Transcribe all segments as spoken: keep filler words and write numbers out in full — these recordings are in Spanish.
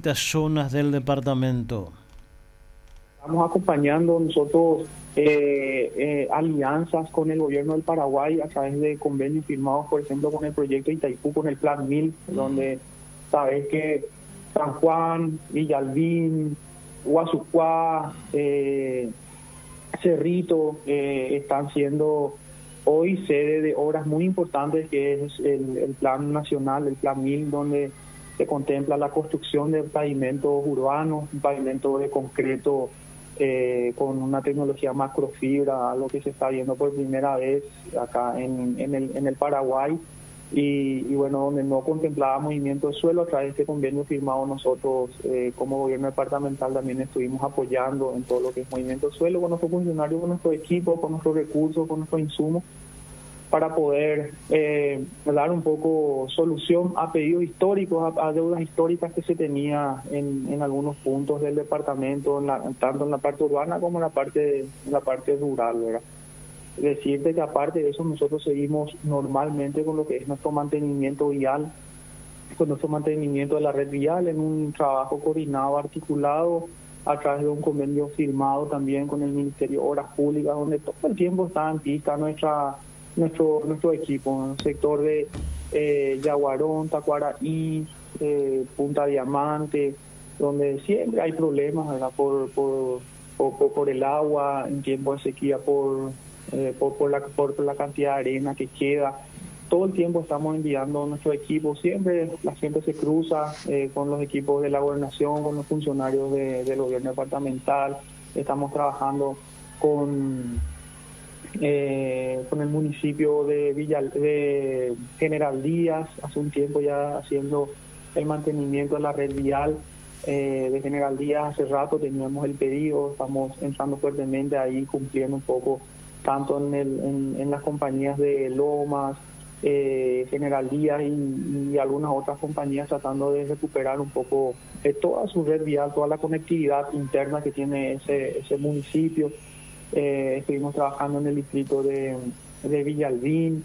distintas zonas del departamento? Estamos acompañando nosotros eh, eh, alianzas con el gobierno del Paraguay a través de convenios firmados, por ejemplo, con el proyecto Itaipú, con el Plan Mil, donde sabes que San Juan, Villalbín, Guasucuá, eh, Cerrito eh, están siendo hoy sede de obras muy importantes, que es el, el Plan Nacional, el Plan Mil, donde se contempla la construcción de pavimentos urbanos, un pavimento de concreto eh, con una tecnología macrofibra, algo que se está viendo por primera vez acá en, en, el, en el Paraguay, y, y bueno, donde no contemplaba movimiento de suelo. A través de este convenio firmado nosotros eh, como gobierno departamental también estuvimos apoyando en todo lo que es movimiento de suelo con nuestros funcionarios, con nuestro equipo, con nuestros recursos, con nuestros insumos, para poder eh, dar un poco solución a pedidos históricos, a, a deudas históricas que se tenía en, en algunos puntos del departamento, en la, tanto en la parte urbana como en la parte, en la parte rural, ¿verdad? Decirte que aparte de eso nosotros seguimos normalmente con lo que es nuestro mantenimiento vial, con nuestro mantenimiento de la red vial, en un trabajo coordinado, articulado, a través de un convenio firmado también con el Ministerio de Obras Públicas, donde todo el tiempo está en pista nuestra nuestro nuestro equipo en el sector de eh, Yaguarón, Tacuaraí, eh, Punta Diamante, donde siempre hay problemas, ¿verdad? Por, por, por, por el agua en tiempo de sequía, por, eh, por, por, la, por, por la cantidad de arena que queda. Todo el tiempo estamos enviando nuestro equipo, siempre la gente se cruza eh, con los equipos de la gobernación, con los funcionarios de, del gobierno departamental. Estamos trabajando con Eh, con el municipio de Villa de General Díaz, hace un tiempo ya haciendo el mantenimiento de la red vial eh, de General Díaz. Hace rato teníamos el pedido, estamos entrando fuertemente ahí, cumpliendo un poco tanto en, el, en, en las compañías de Lomas, eh, General Díaz y, y algunas otras compañías, tratando de recuperar un poco eh, toda su red vial, toda la conectividad interna que tiene ese, ese municipio. Eh, estuvimos trabajando en el distrito de, de Villalbín.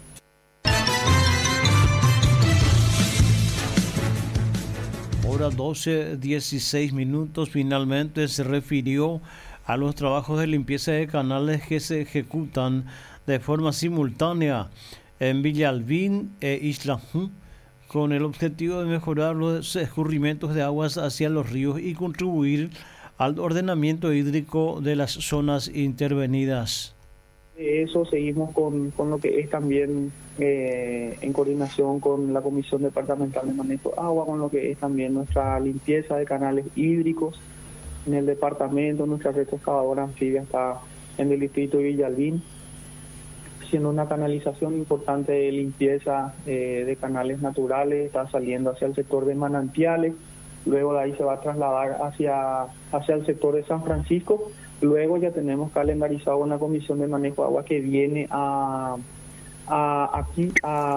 Hora doce, dieciséis minutos. Finalmente se refirió a los trabajos de limpieza de canales que se ejecutan de forma simultánea en Villalbín e Isla Jú, con el objetivo de mejorar los escurrimientos de aguas hacia los ríos y contribuir al ordenamiento hídrico de las zonas intervenidas. De eso seguimos con, con lo que es también eh, en coordinación con la Comisión Departamental de Manejo de Agua, con lo que es también nuestra limpieza de canales hídricos en el departamento. Nuestra red excavadora anfibia está en el distrito de Villalbín, haciendo una canalización importante de limpieza eh, de canales naturales. Está saliendo hacia el sector de manantiales. Luego de ahí se va a trasladar hacia, hacia el sector de San Francisco. Luego ya tenemos calendarizado una comisión de manejo de agua que viene a, a aquí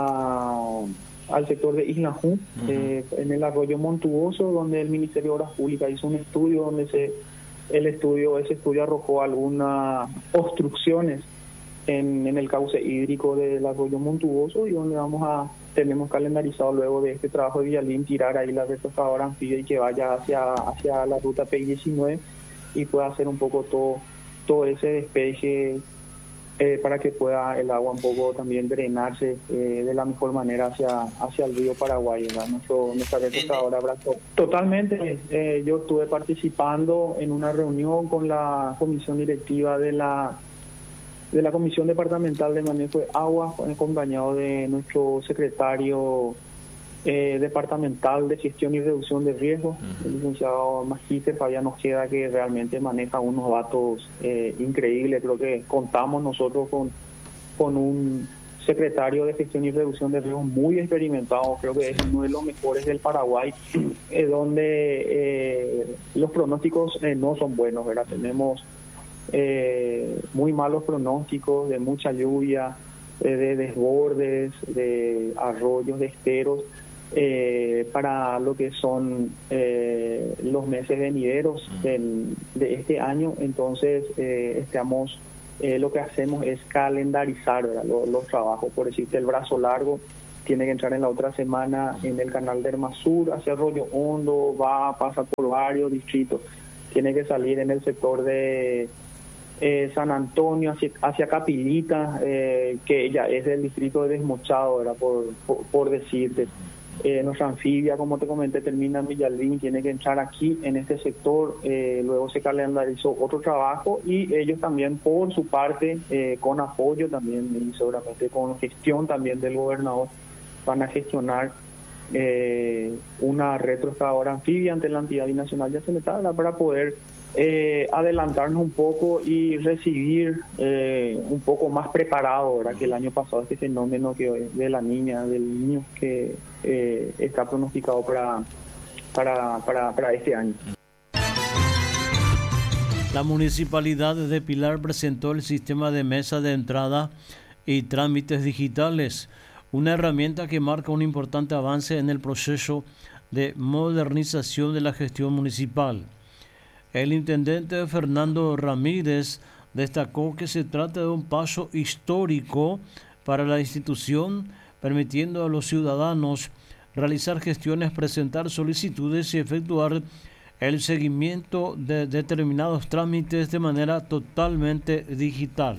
a, al sector de Isla Jú, uh-huh. eh, en el arroyo Montuoso, donde el Ministerio de Obras Públicas hizo un estudio donde se el estudio ese estudio arrojó algunas obstrucciones en, en el cauce hídrico del arroyo Montuoso, y donde vamos a tenemos calendarizado luego de este trabajo de Villalbín tirar ahí la red excavadora anfibia y que vaya hacia hacia la ruta P diecinueve y pueda hacer un poco todo todo ese despeje eh, para que pueda el agua un poco también drenarse eh, de la mejor manera hacia hacia el río Paraguay, ¿verdad? Nuestro, nuestra red excavadora Brazo. Totalmente, eh, yo estuve participando en una reunión con la comisión directiva de la de la Comisión Departamental de Manejo de Agua, acompañado de nuestro secretario eh, departamental de Gestión y Reducción de Riesgos, uh-huh. el licenciado Magíster Fabián Ojeda, que realmente maneja unos datos eh, increíbles. Creo que contamos nosotros con, con un secretario de Gestión y Reducción de Riesgos muy experimentado, creo que es uno de los mejores del Paraguay, eh, donde eh, los pronósticos eh, no son buenos, ¿verdad? Tenemos Eh, muy malos pronósticos de mucha lluvia, eh, de desbordes, de arroyos, de esteros, eh, para lo que son eh, los meses venideros del, de este año. Entonces, eh, estamos, eh, lo que hacemos es calendarizar, ¿verdad? Los, los trabajos, por decirte, el brazo largo tiene que entrar en la otra semana en el canal de Ermasur hacia Arroyo Hondo, va, pasa por varios distritos, tiene que salir en el sector de eh, San Antonio hacia, hacia Capilita, eh, que ya es el distrito de Desmochado, ¿verdad? Por, por, por decirte. Eh, nuestra anfibia, como te comenté, termina en Villalbín, tiene que entrar aquí en este sector, eh, luego se calendarizó otro trabajo y ellos también por su parte, eh, con apoyo también y seguramente con gestión también del gobernador, van a gestionar eh, una retroexcavadora anfibia ante la entidad binacional de Yacyretá para poder eh, adelantarnos un poco y recibir eh, un poco más preparado, ¿verdad? Que el año pasado este fenómeno que de la niña, del niño que eh, está pronosticado para, para, para, para este año. La Municipalidad de Pilar presentó el sistema de mesa de entrada y trámites digitales, una herramienta que marca un importante avance en el proceso de modernización de la gestión municipal. El intendente Fernando Ramírez destacó que se trata de un paso histórico para la institución, permitiendo a los ciudadanos realizar gestiones, presentar solicitudes y efectuar el seguimiento de determinados trámites de manera totalmente digital.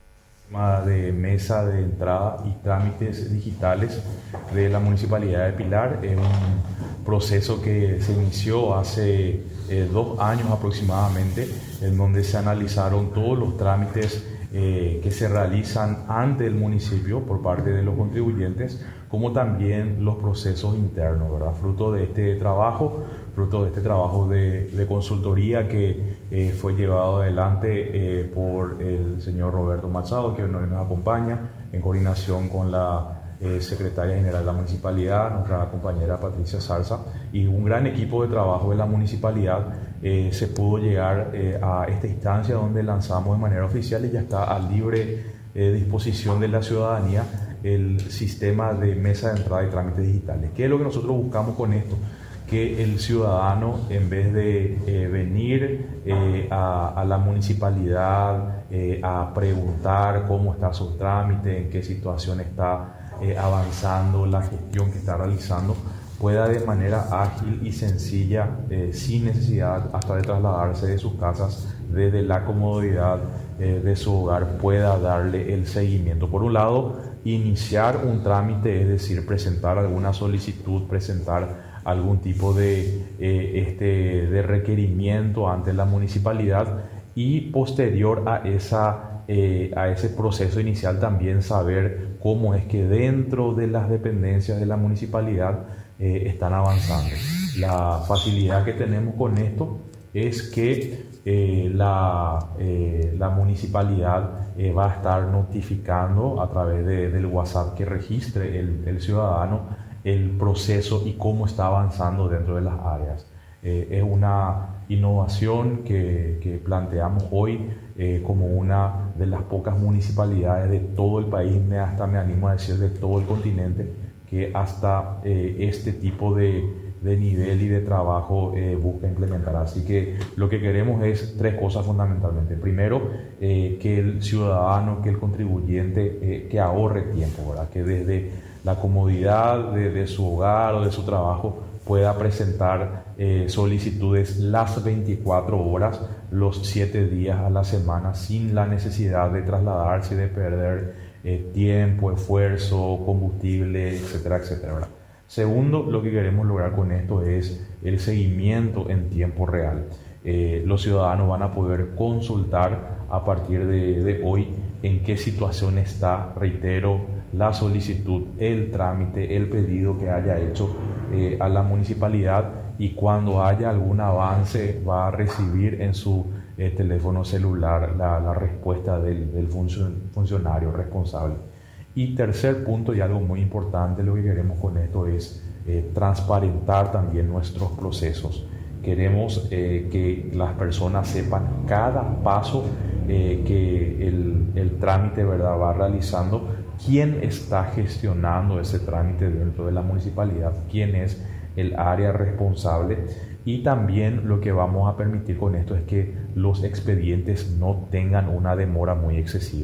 De mesa de entrada y trámites digitales de la Municipalidad de Pilar es un proceso que se inició hace eh, dos años aproximadamente, en donde se analizaron todos los trámites eh, que se realizan ante el municipio por parte de los contribuyentes, como también los procesos internos, ¿verdad? Fruto de este trabajo, fruto de este trabajo de, de consultoría que eh, fue llevado adelante eh, por el señor Roberto Machado, que hoy nos acompaña, en coordinación con la eh, secretaria general de la municipalidad, nuestra compañera Patricia Zarza, y un gran equipo de trabajo de la municipalidad. Eh, se pudo llegar eh, a esta instancia donde lanzamos de manera oficial y ya está a libre eh, disposición de la ciudadanía el sistema de mesa de entrada y trámites digitales. ¿Qué es lo que nosotros buscamos con esto? Que el ciudadano, en vez de eh, venir eh, a, a la municipalidad eh, a preguntar cómo está su trámite, en qué situación está eh, avanzando la gestión que está realizando, pueda de manera ágil y sencilla, eh, sin necesidad hasta de trasladarse de sus casas, desde la comodidad eh, de su hogar, pueda darle el seguimiento. Por un lado, iniciar un trámite, es decir, presentar alguna solicitud, presentar algún tipo de, eh, este, de requerimiento ante la municipalidad, y posterior a, esa, eh, a ese proceso inicial también saber cómo es que dentro de las dependencias de la municipalidad eh, están avanzando. La facilidad que tenemos con esto es que eh, la, eh, la municipalidad eh, va a estar notificando a través de, del WhatsApp que registre el, el ciudadano el proceso y cómo está avanzando dentro de las áreas. Eh, es una innovación que, que planteamos hoy eh, como una de las pocas municipalidades de todo el país, me, hasta me animo a decir de todo el continente, que hasta eh, este tipo de, de nivel y de trabajo eh, busca implementar. Así que lo que queremos es tres cosas fundamentalmente. Primero, eh, que el ciudadano, que el contribuyente, eh, que ahorre tiempo, ¿verdad? Que desde la comodidad de, de su hogar o de su trabajo pueda presentar eh, solicitudes las veinticuatro horas, los siete días a la semana, sin la necesidad de trasladarse y de perder eh, tiempo, esfuerzo, combustible, etcétera, etcétera, ¿verdad? Segundo, lo que queremos lograr con esto es el seguimiento en tiempo real. Eh, los ciudadanos van a poder consultar a partir de, de hoy en qué situación está, reitero, la solicitud, el trámite, el pedido que haya hecho eh, a la municipalidad, y cuando haya algún avance va a recibir en su eh, teléfono celular la, la respuesta del, del funcion, funcionario responsable. Y tercer punto, y algo muy importante, lo que queremos con esto es eh, transparentar también nuestros procesos. Queremos eh, que las personas sepan cada paso eh, que el, el trámite, ¿verdad?, va realizando, quién está gestionando ese trámite dentro de la municipalidad, quién es el área responsable, y también lo que vamos a permitir con esto es que los expedientes no tengan una demora muy excesiva.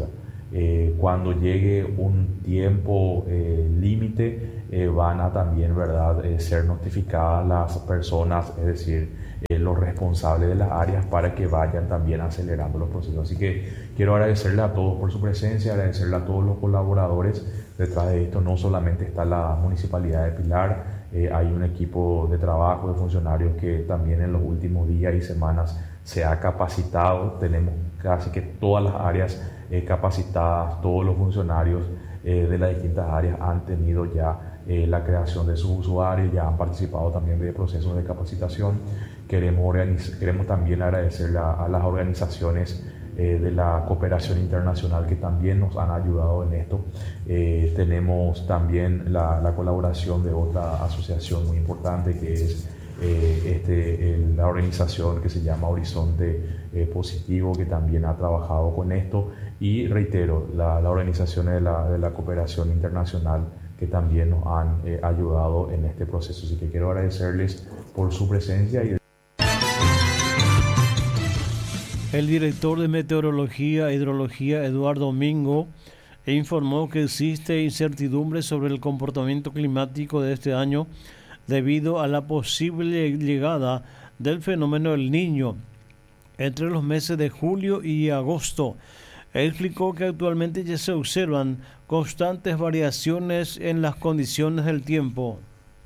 Eh, cuando llegue un tiempo eh, límite, eh, van a también, ¿verdad?, eh, ser notificadas las personas, es decir, eh, los responsables de las áreas, para que vayan también acelerando los procesos. Así que quiero agradecerle a todos por su presencia, agradecerle a todos los colaboradores. Detrás de esto no solamente está la Municipalidad de Pilar, eh, hay un equipo de trabajo de funcionarios que también en los últimos días y semanas se ha capacitado. Tenemos casi que todas las áreas eh, capacitadas, todos los funcionarios eh, de las distintas áreas han tenido ya eh, la creación de sus usuarios, ya han participado también de procesos de capacitación. Queremos, queremos también agradecer a, a las organizaciones eh, de la cooperación internacional que también nos han ayudado en esto. Eh, tenemos también la, la colaboración de otra asociación muy importante, que es eh, este, el, la organización que se llama Horizonte eh, Positivo, que también ha trabajado con esto, y reitero, la, la organización de la, de la cooperación internacional que también nos han eh, ayudado en este proceso. Así que quiero agradecerles por su presencia. Y el director de Meteorología e Hidrología, Eduardo Mingo, informó que existe incertidumbre sobre el comportamiento climático de este año debido a la posible llegada del fenómeno El Niño entre los meses de julio y agosto. Explicó que actualmente ya se observan constantes variaciones en las condiciones del tiempo.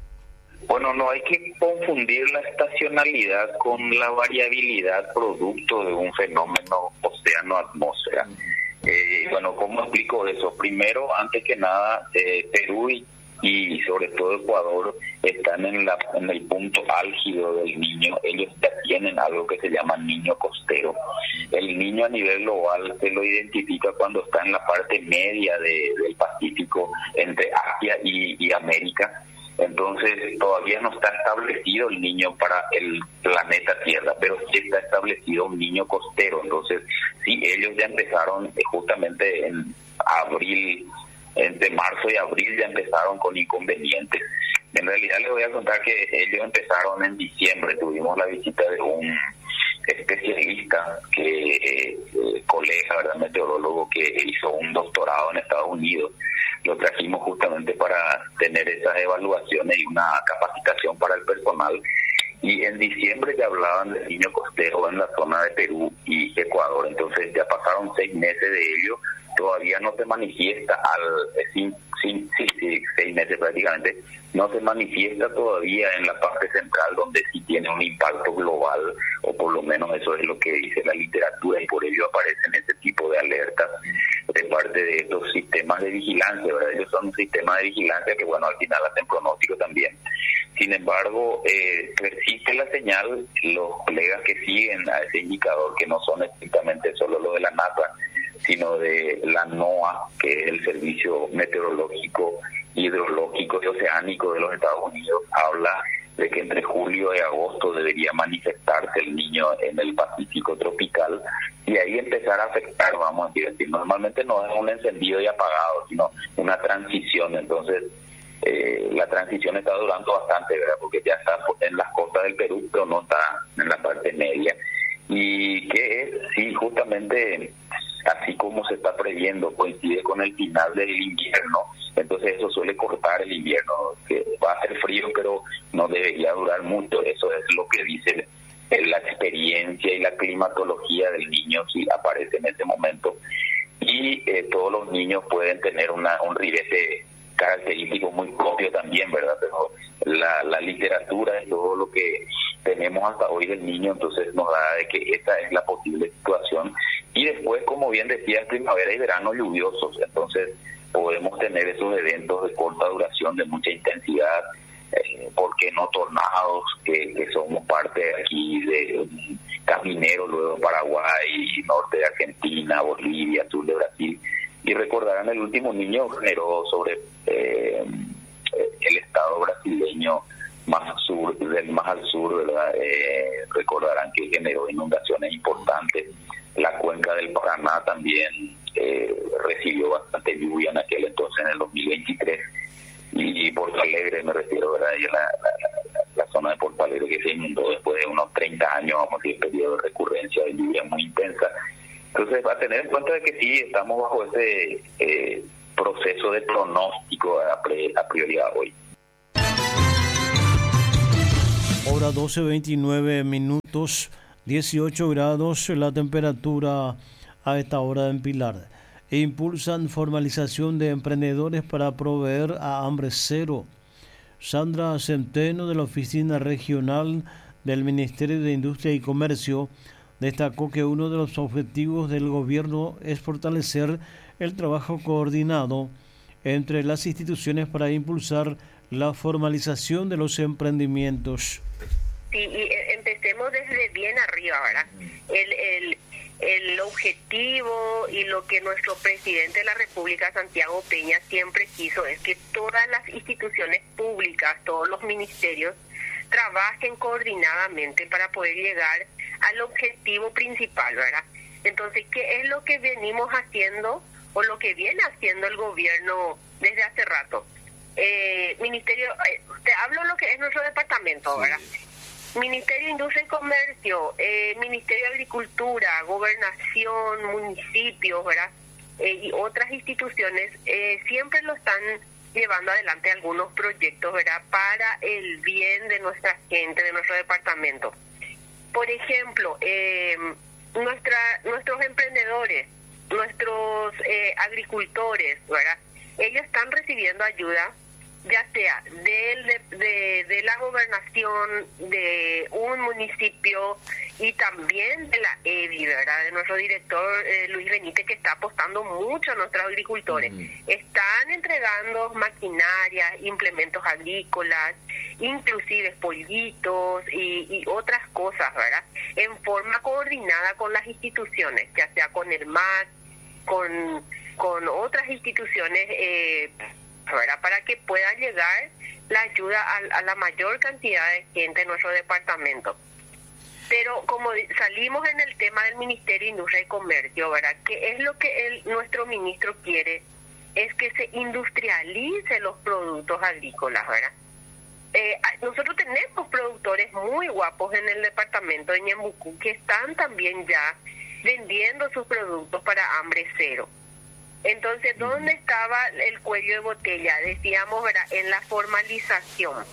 Bueno, no hay que confundir la estacionalidad con la variabilidad producto de un fenómeno océano-atmósfera. Eh, bueno, ¿cómo explico eso? Primero, antes que nada, eh, Perú y, y sobre todo Ecuador están en, la, en el punto álgido del Niño. Ellos ya tienen algo que se llama Niño costero. El Niño a nivel global se lo identifica cuando está en la parte media de, del Pacífico, entre Asia y, y América. Entonces todavía no está establecido el Niño para el planeta Tierra, pero sí está establecido un Niño costero. Entonces sí, ellos ya empezaron justamente en abril, entre marzo y abril ya empezaron con inconvenientes. En realidad les voy a contar que ellos empezaron en diciembre. Tuvimos la visita de un especialista, que eh, colega, ¿verdad?, meteorólogo, que hizo un doctorado en Estados Unidos. Lo trajimos justamente para tener esas evaluaciones y una capacitación para el personal. Y en diciembre ya hablaban del Niño costero en la zona de Perú y Ecuador. Entonces ya pasaron seis meses de ello. Todavía no se manifiesta al sin, sin, sí, sí, seis meses prácticamente, no se manifiesta todavía en la parte central, donde sí tiene un impacto global, o por lo menos eso es lo que dice la literatura, y por ello aparecen ese tipo de alertas de parte de estos sistemas de vigilancia, ¿verdad? Ellos son un sistema de vigilancia que, bueno, al final hacen pronóstico también. Sin embargo, eh, persiste la señal. Los colegas que siguen a ese indicador, que no son estrictamente solo lo de la NASA, sino de la NOAA, que es el Servicio Meteorológico, Hidrológico y Oceánico de los Estados Unidos, habla de que entre julio y agosto debería manifestarse el Niño en el Pacífico tropical y ahí empezar a afectar, vamos a decir. Normalmente no es un encendido y apagado, sino una transición. Entonces, eh, la transición está durando bastante, ¿verdad?, porque ya está en las costas del Perú, pero no está en la parte media. Y que es, sí, justamente, así como se está previendo, coincide con el final del invierno. Entonces eso suele cortar el invierno, que va a ser frío, pero no debería durar mucho. Eso es lo que dice la experiencia y la climatología del Niño, si aparece en ese momento. Y eh, todos los niños pueden tener una, un ribete característico muy propio también, ¿verdad? Pero la, la literatura y todo lo que tenemos hasta hoy del Niño, entonces nos da de que esta es la posible situación. Y después, como bien decías, primavera y verano lluviosos. Entonces podemos tener esos eventos de corta duración, de mucha intensidad, eh, ¿por qué no tornados? Que, que somos parte aquí de um, Caminero, luego Paraguay, norte de Argentina, Bolivia, sur de Brasil. Y recordarán, el último Niño generó sobre eh, el estado brasileño más al sur, del más al sur, ¿verdad? Eh, recordarán que generó inundaciones importantes. La cuenca del Paraná también eh, recibió bastante lluvia en aquel entonces, en el dos mil veintitrés. Y Porto Alegre, me refiero, ¿verdad? Y la, la, la, la zona de Porto Alegre, que se inundó después de unos treinta años, vamos a decir, periodo de recurrencia de lluvia muy intensa. Entonces, a tener en cuenta de que sí, estamos bajo ese eh, proceso de pronóstico a, pre, a prioridad hoy. Hora doce veintinueve minutos, dieciocho grados la temperatura a esta hora en Pilar. E impulsan formalización de emprendedores para proveer a hambre cero. Sandra Centeno, de la Oficina Regional del Ministerio de Industria y Comercio, destacó que uno de los objetivos del gobierno es fortalecer el trabajo coordinado entre las instituciones para impulsar la formalización de los emprendimientos. Sí, y empecemos desde bien arriba, ¿verdad? El, el, el objetivo y lo que nuestro presidente de la República, Santiago Peña, siempre quiso es que todas las instituciones públicas, todos los ministerios, trabajen coordinadamente para poder llegar al objetivo principal, ¿verdad? Entonces, ¿qué es lo que venimos haciendo o lo que viene haciendo el gobierno desde hace rato? Eh, ministerio, eh, te hablo lo que es nuestro departamento, ¿verdad? Sí. Ministerio de Industria y Comercio, eh, Ministerio de Agricultura, Gobernación, municipios, ¿verdad? Eh, y otras instituciones eh, siempre lo están llevando adelante algunos proyectos, ¿verdad? Para el bien de nuestra gente, de nuestro departamento. Por ejemplo, eh, nuestra, nuestros emprendedores, nuestros eh, agricultores, ¿verdad? Ellos están recibiendo ayuda, ya sea del, de, de, de la gobernación, de un municipio y también de la E B I, ¿verdad? De nuestro director eh, Luis Benítez, que está apostando mucho a nuestros agricultores. Mm. Están entregando maquinaria, implementos agrícolas, inclusive pollitos y, y otras cosas, ¿verdad? En forma coordinada con las instituciones, ya sea con el M A S, con, con otras instituciones, eh, ¿verdad? Para que pueda llegar la ayuda a, a la mayor cantidad de gente en nuestro departamento. Pero como salimos en el tema del Ministerio de Industria y Comercio, ¿verdad? Que es lo que el, nuestro ministro quiere, es que se industrialice los productos agrícolas, ¿verdad? Eh, nosotros tenemos productores muy guapos en el departamento de Ñembucú que están también ya vendiendo sus productos para hambre cero. Entonces, ¿dónde estaba el cuello de botella? Decíamos, ¿verdad? En la formalización,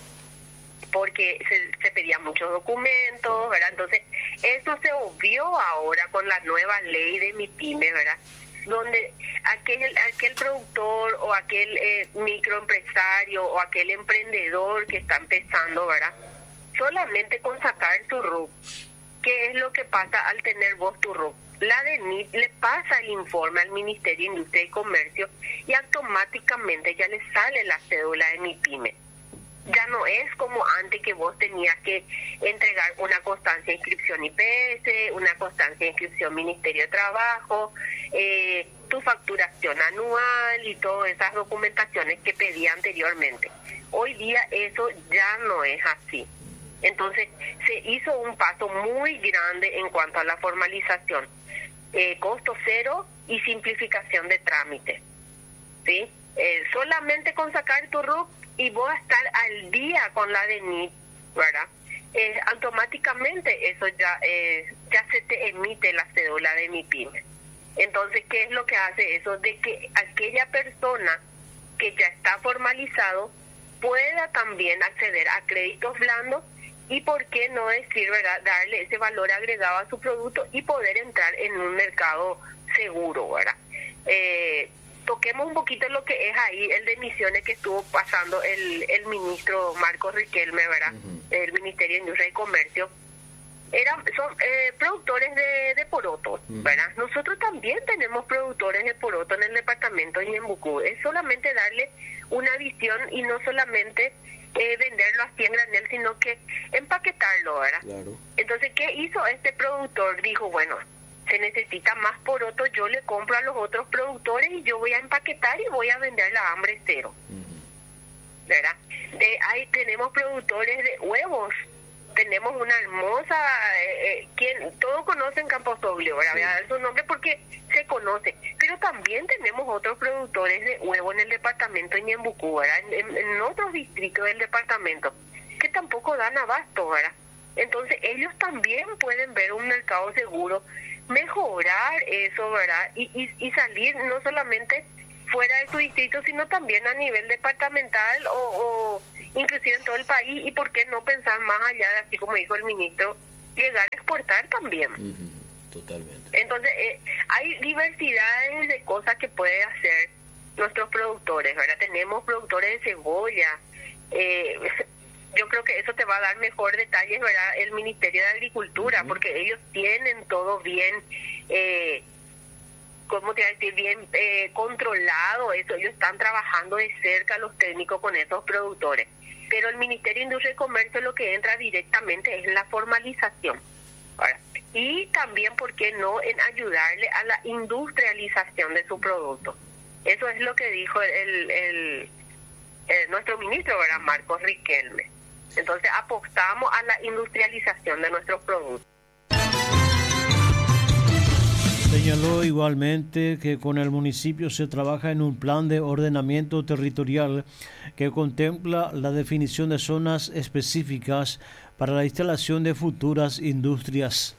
porque se, se pedían muchos documentos, ¿verdad? Entonces, eso se obvió ahora con la nueva ley de MIPYME, ¿verdad? Donde aquel aquel productor o aquel eh, microempresario o aquel emprendedor que está empezando, ¿verdad? Solamente con sacar su R U C. ¿Qué es lo que pasa al tener vos tu R U C? La D E N I T le pasa el informe al Ministerio de Industria y Comercio y automáticamente ya le sale la cédula de MIPYME. Ya no es como antes, que vos tenías que entregar una constancia de inscripción I P S, una constancia de inscripción Ministerio de Trabajo, eh, tu facturación anual y todas esas documentaciones que pedía anteriormente. Hoy día eso ya no es así. Entonces se hizo un paso muy grande en cuanto a la formalización, eh, costo cero y simplificación de trámites, ¿sí? Eh, solamente con sacar tu R U C y vos estar al día con la D E N I T, ¿verdad? Eh, automáticamente eso ya eh, ya se te emite la cédula de MIPYME. Entonces, ¿qué es lo que hace eso? De que aquella persona que ya está formalizado pueda también acceder a créditos blandos y, ¿por qué no decir, verdad?, darle ese valor agregado a su producto y poder entrar en un mercado seguro, ¿verdad? Eh, toquemos un poquito lo que es ahí el de emisiones que estuvo pasando el, el ministro Marcos Riquelme, ¿verdad? Uh-huh. El Ministerio de Industria y Comercio. Eran, son eh, productores de, de porotos, uh-huh. ¿verdad? Nosotros también tenemos productores de poroto en el departamento de Ñembucú. Es solamente darle una visión y no solamente eh, venderlo así en granel, sino que empaquetarlo, ¿verdad? Claro. Entonces, ¿qué hizo este productor? Dijo, bueno, se necesita más poroto, yo le compro a los otros productores y yo voy a empaquetar y voy a vender la hambre cero, uh-huh. ¿verdad? De ahí tenemos productores de huevos, tenemos una hermosa, eh, eh, quien todos conocen Camposoglio, ¿verdad? Voy a dar su nombre porque se conoce, pero también tenemos otros productores de huevo en el departamento de Ñembucú, ¿verdad? En, en otros distritos del departamento, que tampoco dan abasto, ¿verdad? Entonces ellos también pueden ver un mercado seguro mejorar eso, ¿verdad? Y, y, y salir no solamente fuera de su distrito, sino también a nivel departamental o, o inclusive en todo el país, y por qué no pensar más allá, de, así como dijo el ministro, llegar a exportar también. Uh-huh. Totalmente. Entonces, eh, hay diversidades de cosas que pueden hacer nuestros productores, ¿verdad? Tenemos productores de cebolla, eh, yo creo que eso te va a dar mejor detalles, ¿verdad? El Ministerio de Agricultura, uh-huh. porque ellos tienen todo bien, eh, ¿cómo te voy a decir? Bien eh, controlado eso. Ellos están trabajando de cerca los técnicos con esos productores. Pero el Ministerio de Industria y Comercio lo que entra directamente es la formalización. Ahora, y también, ¿por qué no?, en ayudarle a la industrialización de su producto. Eso es lo que dijo el, el, el nuestro ministro, ¿verdad?, Marcos Riquelme. Entonces apostamos a la industrialización de nuestros productos. Señaló igualmente que con el municipio se trabaja en un plan de ordenamiento territorial que contempla la definición de zonas específicas para la instalación de futuras industrias.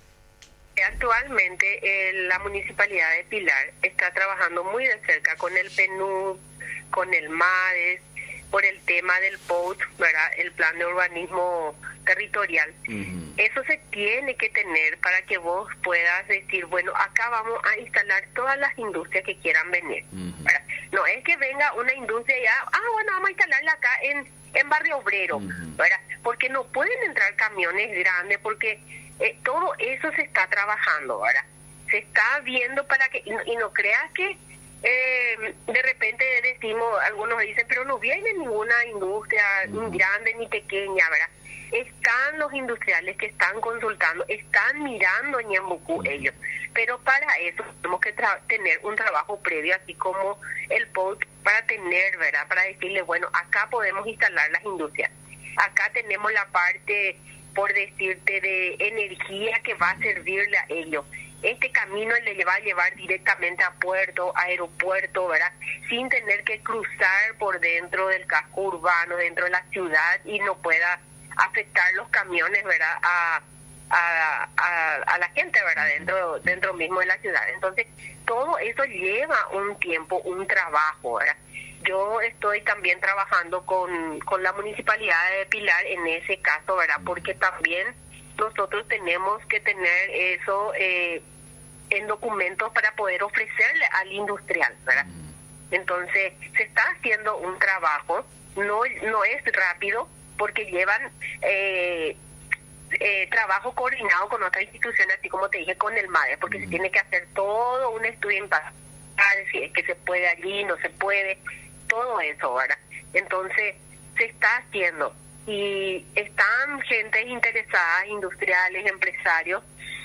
Actualmente eh, la Municipalidad de Pilar está trabajando muy de cerca con el P N U D, con el MADES, por el tema del P O T, ¿verdad?, el Plan de Urbanismo Territorial. Uh-huh. Eso se tiene que tener para que vos puedas decir, bueno, acá vamos a instalar todas las industrias que quieran venir. Uh-huh. No es que venga una industria ya, ah, bueno, vamos a instalarla acá en, en Barrio Obrero, uh-huh. ¿verdad? Porque no pueden entrar camiones grandes, porque eh, todo eso se está trabajando, ¿verdad? Se está viendo para que, y no, y no creas que Eh, de repente decimos, algunos dicen, pero no viene ninguna industria ni grande ni pequeña, ¿verdad? Están los industriales que están consultando, están mirando en Ñembucú ellos, pero para eso tenemos que tra- tener un trabajo previo, así como el P O T, para tener, ¿verdad?, para decirle, bueno, acá podemos instalar las industrias, acá tenemos la parte, por decirte, de energía que va a servirle a ellos. Este camino le va a llevar directamente a puerto, aeropuerto, ¿verdad?, sin tener que cruzar por dentro del casco urbano, dentro de la ciudad, y no pueda afectar los camiones, ¿verdad?, a, a, a, a la gente, ¿verdad?, dentro, dentro mismo de la ciudad. Entonces, todo eso lleva un tiempo, un trabajo, ¿verdad? Yo estoy también trabajando con, con la Municipalidad de Pilar en ese caso, ¿verdad?, porque también nosotros tenemos que tener eso eh, en documentos para poder ofrecerle al industrial, ¿verdad? Entonces, se está haciendo un trabajo, no, no es rápido, porque llevan eh, eh, trabajo coordinado con otras instituciones, así como te dije, con el MADES, porque uh-huh. se tiene que hacer todo un estudio impacto, si es que se puede allí, no se puede, todo eso, ¿verdad? Entonces, se está haciendo. Y están gentes interesadas, industriales, empresarios,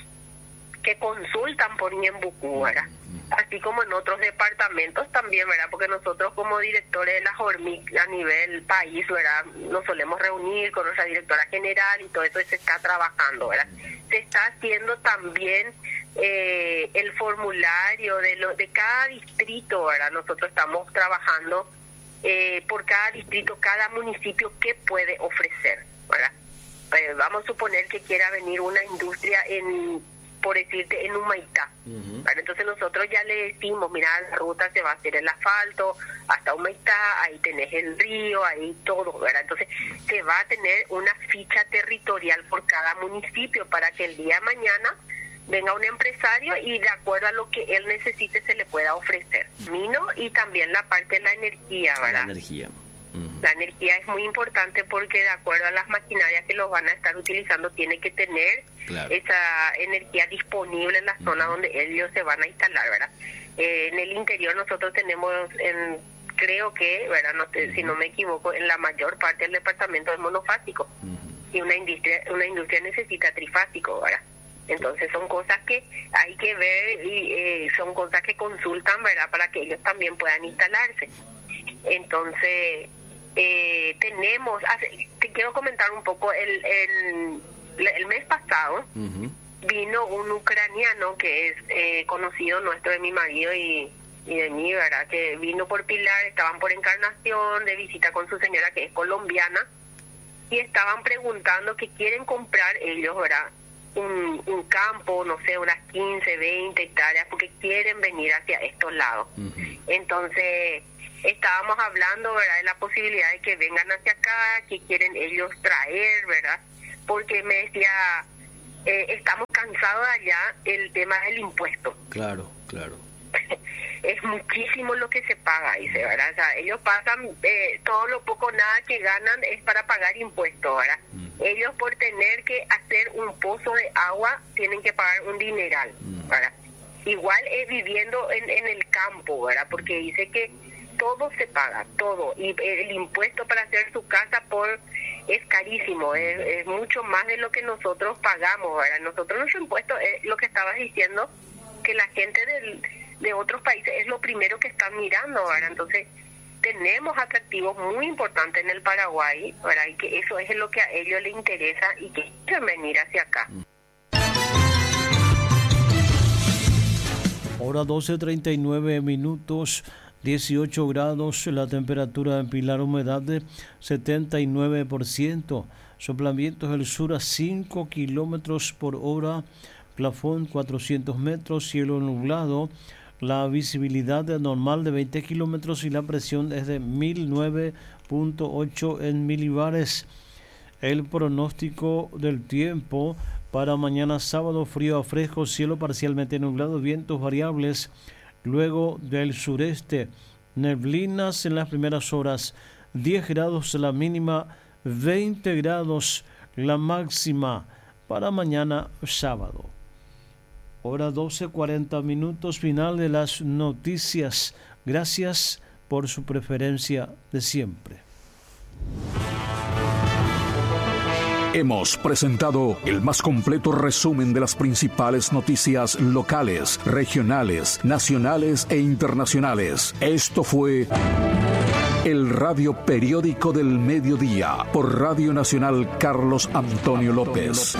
que consultan por Ñembucú, ¿verdad? Así como en otros departamentos también, ¿verdad? Porque nosotros como directores de la Jormic a nivel país, ¿verdad?, nos solemos reunir con nuestra directora general y todo eso se está trabajando, ¿verdad? Se está haciendo también eh, el formulario de, lo, de cada distrito, ¿verdad? Nosotros estamos trabajando Eh, por cada distrito, cada municipio, qué puede ofrecer, ¿verdad? Eh, vamos a suponer que quiera venir una industria en, por decirte, en Humaitá. Uh-huh. ¿Verdad? Entonces nosotros ya le decimos, mira, la ruta se va a hacer el asfalto hasta Humaitá, ahí tenés el río, ahí todo, ¿verdad? Entonces se va a tener una ficha territorial por cada municipio para que el día de mañana venga un empresario y de acuerdo a lo que él necesite se le pueda ofrecer. Mino y también la parte de la energía, ¿verdad? La energía. Uh-huh. La energía es muy importante porque de acuerdo a las maquinarias que los van a estar utilizando, tiene que tener claro. esa energía disponible en la zona uh-huh. donde ellos se van a instalar, ¿verdad? Eh, en el interior nosotros tenemos, en, creo que, ¿verdad?, no te, uh-huh. si no me equivoco, en la mayor parte del departamento es monofásico. Uh-huh. Y una industria, una industria necesita trifásico, ¿verdad? Entonces son cosas que hay que ver y eh, son cosas que consultan, ¿verdad?, para que ellos también puedan instalarse. Entonces eh, tenemos, te quiero comentar un poco, el el, el mes pasado uh-huh. vino un ucraniano que es eh, conocido nuestro, de mi marido y, y de mí, ¿verdad?, que vino por Pilar, estaban por Encarnación de visita con su señora que es colombiana y estaban preguntando que quieren comprar ellos, ¿verdad?, un, un campo, no sé, unas quince, veinte hectáreas, porque quieren venir hacia estos lados. Uh-huh. Entonces, estábamos hablando, ¿verdad?, de la posibilidad de que vengan hacia acá, que quieren ellos traer, ¿verdad? Porque me decía, eh, estamos cansados allá el tema del impuesto. Claro, claro. Es muchísimo lo que se paga, dice, ¿verdad? O sea, ellos pasan, eh, todo lo poco nada que ganan es para pagar impuestos, ¿verdad? Mm. Ellos por tener que hacer un pozo de agua tienen que pagar un dineral, mm. ¿verdad? Igual es viviendo en, en el campo, ¿verdad? Porque dice que todo se paga, todo. Y el impuesto para hacer su casa por es carísimo, es, es mucho más de lo que nosotros pagamos, ¿verdad? Nosotros nuestro impuesto es lo que estabas diciendo, que la gente del, de otros países es lo primero que están mirando, ¿verdad? Entonces, tenemos atractivos muy importantes en el Paraguay, ¿verdad? Y que eso es lo que a ellos les interesa y que quieren venir hacia acá. Hora doce treinta y nueve minutos, dieciocho grados, la temperatura en Pilar, humedad de setenta y nueve por ciento, soplamientos del sur a cinco kilómetros por hora, plafón cuatrocientos metros, cielo nublado, la visibilidad normal de veinte kilómetros y la presión es de mil nueve punto ocho en milibares. El pronóstico del tiempo para mañana sábado: frío a fresco, cielo parcialmente nublado, vientos variables, luego del sureste, neblinas en las primeras horas, diez grados la mínima, veinte grados la máxima para mañana sábado. Hora doce cuarenta minutos, final de las noticias. Gracias por su preferencia de siempre. Hemos presentado el más completo resumen de las principales noticias locales, regionales, nacionales e internacionales. Esto fue el Radio Periódico del Mediodía por Radio Nacional Carlos Antonio López.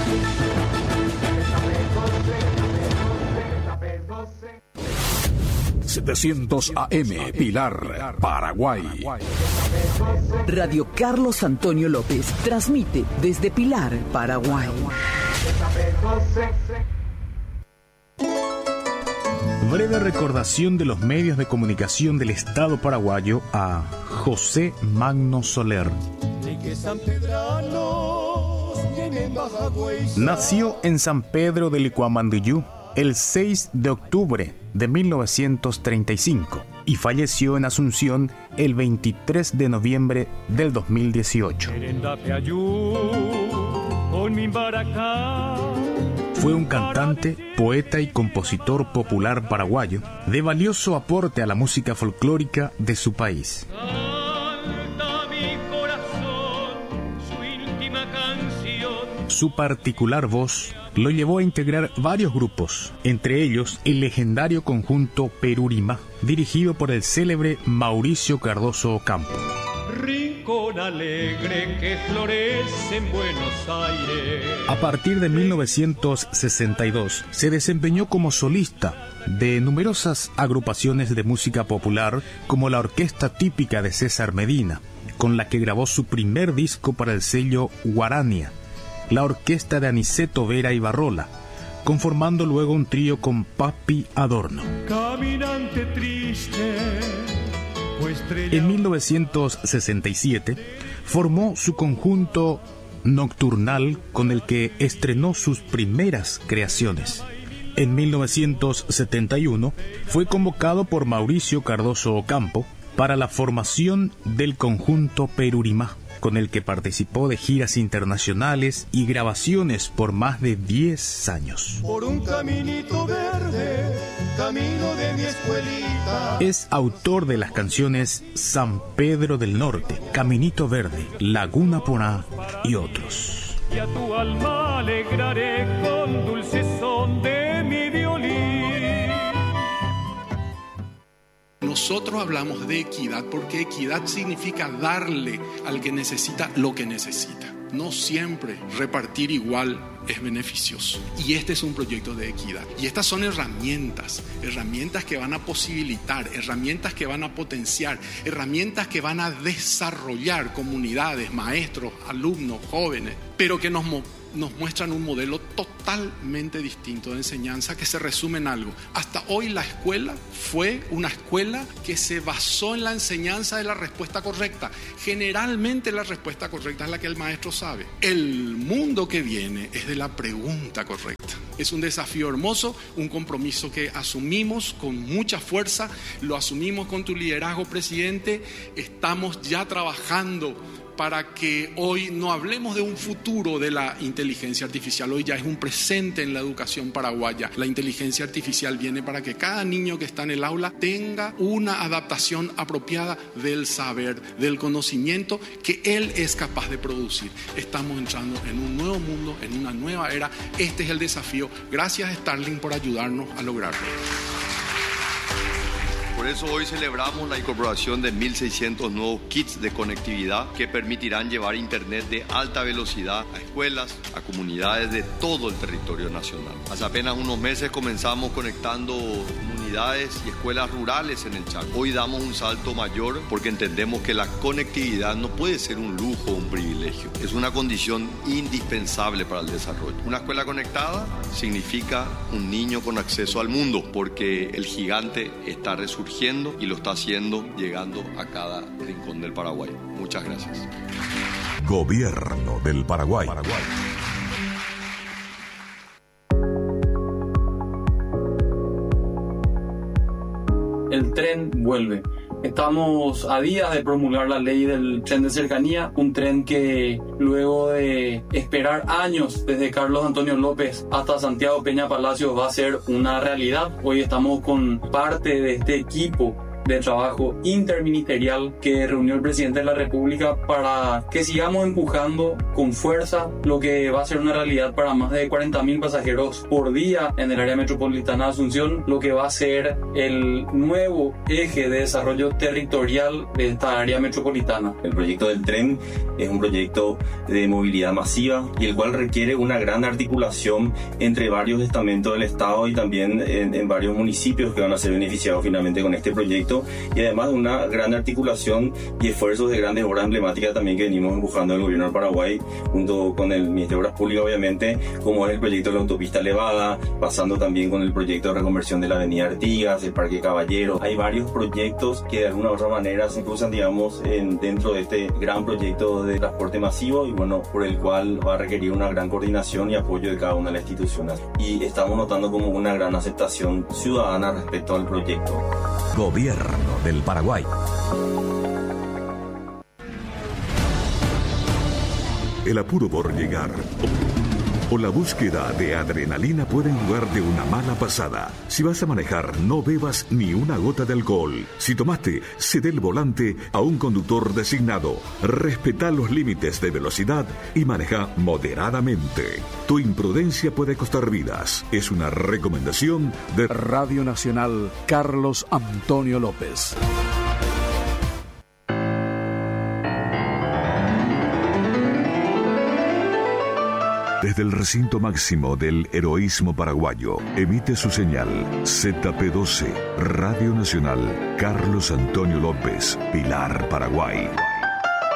setecientos A M, Pilar, Paraguay. Radio Carlos Antonio López transmite desde Pilar, Paraguay. Breve recordación de los medios de comunicación del Estado paraguayo a José Magno Soler. Nació en San Pedro del Licuamandiyú el seis de octubre de mil novecientos treinta y cinco y falleció en Asunción el veintitrés de noviembre del dos mil dieciocho. Fue un cantante, poeta y compositor popular paraguayo de valioso aporte a la música folclórica de su país. Su particular voz lo llevó a integrar varios grupos, entre ellos el legendario conjunto Perurimá, dirigido por el célebre Mauricio Cardoso Ocampo. Rincón alegre que florece en Buenos Aires. A partir de mil novecientos sesenta y dos se desempeñó como solista de numerosas agrupaciones de música popular, como la Orquesta Típica de César Medina, con la que grabó su primer disco para el sello Guarania, la orquesta de Aniceto Vera y Barrola, conformando luego un trío con Papi Adorno. Caminante triste, en mil novecientos sesenta y siete formó su conjunto Nocturnal, con el que estrenó sus primeras creaciones. En mil novecientos setenta y uno fue convocado por Mauricio Cardoso Ocampo para la formación del conjunto Perurimá, con el que participó de giras internacionales y grabaciones por más de diez años. Por un caminito verde, camino de mi escuelita. Es autor de las canciones San Pedro del Norte, Caminito Verde, Laguna Porá y otros. Y a tu alma alegraré con dulce son de mi violín. Nosotros hablamos de equidad porque equidad significa darle al que necesita lo que necesita. No siempre repartir igual es beneficioso. Y este es un proyecto de equidad. Y estas son herramientas, herramientas que van a posibilitar, herramientas que van a potenciar, herramientas que van a desarrollar comunidades, maestros, alumnos, jóvenes, pero que nos nos muestran un modelo totalmente distinto de enseñanza que se resume en algo. Hasta hoy la escuela fue una escuela que se basó en la enseñanza de la respuesta correcta. Generalmente la respuesta correcta es la que el maestro sabe. El mundo que viene es de la pregunta correcta. Es un desafío hermoso, un compromiso que asumimos con mucha fuerza, lo asumimos con tu liderazgo, presidente. Estamos ya trabajando para que hoy no hablemos de un futuro de la inteligencia artificial. Hoy ya es un presente en la educación paraguaya. La inteligencia artificial viene para que cada niño que está en el aula tenga una adaptación apropiada del saber, del conocimiento que él es capaz de producir. Estamos entrando en un nuevo mundo, en una nueva era. Este es el desafío. Gracias, Starlink, por ayudarnos a lograrlo. Por eso hoy celebramos la incorporación de mil seiscientos nuevos kits de conectividad que permitirán llevar internet de alta velocidad a escuelas, a comunidades de todo el territorio nacional. Hace apenas unos meses comenzamos conectando comunidades y escuelas rurales en el Chaco. Hoy damos un salto mayor porque entendemos que la conectividad no puede ser un lujo o un privilegio. Es una condición indispensable para el desarrollo. Una escuela conectada significa un niño con acceso al mundo, porque el gigante está resurgiendo y lo está haciendo llegando a cada rincón del Paraguay. Muchas gracias. Gobierno del Paraguay. Paraguay. El tren vuelve. Estamos a días de promulgar la ley del tren de cercanía, un tren que luego de esperar años desde Carlos Antonio López hasta Santiago Peña Palacios va a ser una realidad. Hoy estamos con parte de este equipo de trabajo interministerial que reunió el presidente de la República para que sigamos empujando con fuerza lo que va a ser una realidad para más de cuarenta mil pasajeros por día en el área metropolitana de Asunción, lo que va a ser el nuevo eje de desarrollo territorial de esta área metropolitana. El proyecto del tren es un proyecto de movilidad masiva y el cual requiere una gran articulación entre varios estamentos del Estado y también en, en varios municipios que van a ser beneficiados finalmente con este proyecto, y además de una gran articulación y esfuerzos de grandes obras emblemáticas también que venimos empujando el gobierno del Paraguay junto con el Ministerio de Obras Públicas, obviamente, como es el proyecto de la autopista elevada, pasando también con el proyecto de reconversión de la avenida Artigas, el Parque Caballero. Hay varios proyectos que de alguna u otra manera se cruzan, digamos, en, dentro de este gran proyecto de transporte masivo y bueno, por el cual va a requerir una gran coordinación y apoyo de cada una de las instituciones. Y estamos notando como una gran aceptación ciudadana respecto al proyecto. Gobierno del Paraguay. El apuro por llegar o la búsqueda de adrenalina pueden jugar de una mala pasada. Si vas a manejar, no bebas ni una gota de alcohol. Si tomaste, cede el volante a un conductor designado. Respeta los límites de velocidad y maneja moderadamente. Tu imprudencia puede costar vidas. Es una recomendación de Radio Nacional Carlos Antonio López. Desde el recinto máximo del heroísmo paraguayo, emite su señal Z P doce, Radio Nacional Carlos Antonio López, Pilar, Paraguay.